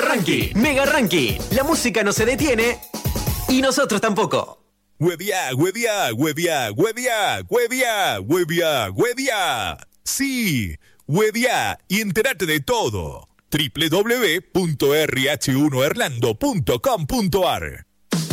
Ranking. Mega Ranking. La música no se detiene y nosotros tampoco. Huevia. Sí, huevia y entérate de todo. www.rh1orlando.com.ar.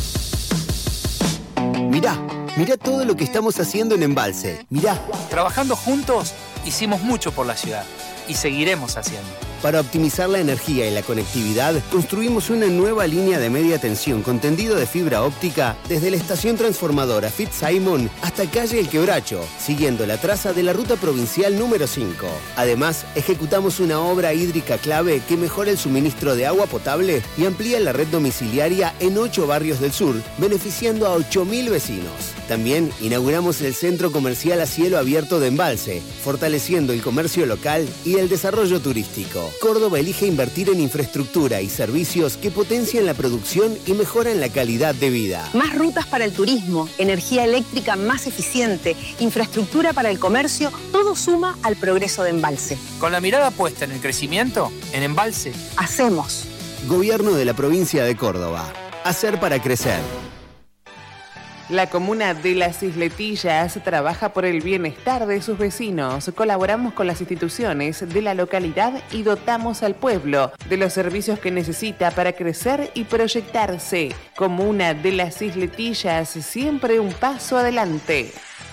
Mirá todo lo que estamos haciendo en Embalse. Mirá. Trabajando juntos, hicimos mucho por la ciudad y seguiremos haciendo. Para optimizar la energía y la conectividad, construimos una nueva línea de media tensión con tendido de fibra óptica desde la estación transformadora Fitzsimon hasta calle El Quebracho, siguiendo la traza de la ruta provincial número 5. Además, ejecutamos una obra hídrica clave que mejora el suministro de agua potable y amplía la red domiciliaria en 8 barrios del sur, beneficiando a 8.000 vecinos. También inauguramos el centro comercial a cielo abierto de Embalse, fortaleciendo el comercio local y el desarrollo turístico. Córdoba elige invertir en infraestructura y servicios que potencian la producción y mejoran la calidad de vida. Más rutas para el turismo, energía eléctrica más eficiente, infraestructura para el comercio, todo suma al progreso de Embalse. Con la mirada puesta en el crecimiento, en Embalse, hacemos. Gobierno de la provincia de Córdoba. Hacer para crecer. La comuna de Las Isletillas trabaja por el bienestar de sus vecinos. Colaboramos con las instituciones de la localidad y dotamos al pueblo de los servicios que necesita para crecer y proyectarse. Comuna de Las Isletillas, siempre un paso adelante.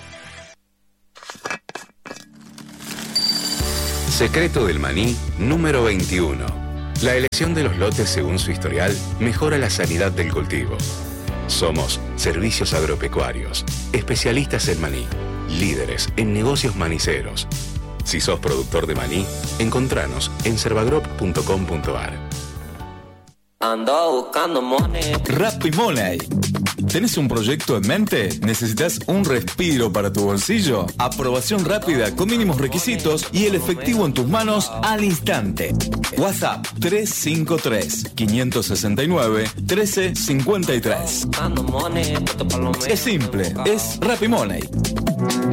Secreto del maní número 21. La elección de los lotes según su historial mejora la sanidad del cultivo. Somos Servicios Agropecuarios, especialistas en maní, líderes en negocios maniceros. Si sos productor de maní, encontranos en servagrop.com.ar. Ando buscando money. Rappi Money. ¿Tenés un proyecto en mente? ¿Necesitas un respiro para tu bolsillo? Aprobación rápida con mínimos requisitos y el efectivo en tus manos al instante. WhatsApp 353-569-1353. Es simple, es Rappi Money.